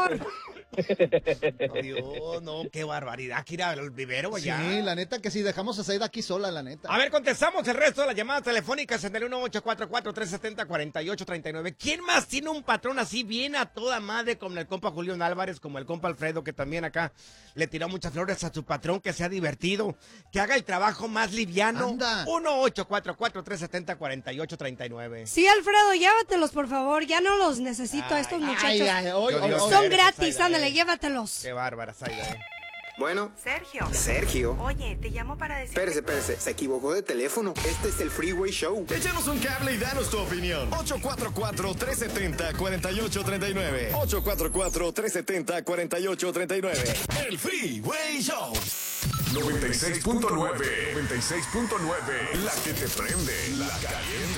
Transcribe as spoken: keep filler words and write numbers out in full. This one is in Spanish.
señor. No, Dios, no, qué barbaridad, que ir al vivero allá. Sí, la neta que sí, dejamos a Zaida aquí sola, la neta. A ver, contestamos el resto de las llamadas telefónicas en el uno ocho cuatro cuatro, tres siete cero, cuatro ocho tres nueve. ¿Quién más tiene un patrón así bien a toda madre como el compa Julián Álvarez, como el compa Alfredo, que también acá le tiró muchas flores a su patrón, que sea divertido, que haga el trabajo más liviano? Anda. uno ocho cuatro cuatro, tres siete cero, cuatro ocho tres nueve. Sí, Alfredo, llévatelos, por favor. Ya no los necesito a estos muchachos. Ay, ay, hoy, Dios, hoy, Dios, hoy. Son eres, gratis, Zaida, ándale, eh. llévatelos. Qué bárbara, Zaida, eh. Bueno, Sergio. Sergio. Oye, te llamo para decir. Espérese, espérese, se equivocó de teléfono. Este es el Freeway Show. Échanos un cable y danos tu opinión. ocho cuatro cuatro, tres siete cero, cuatro ocho tres nueve. ocho cuatro cuatro, tres siete cero, cuatro ocho tres nueve. El Freeway Show. noventa y seis punto nueve. noventa y seis punto nueve. La que te prende. La caliente.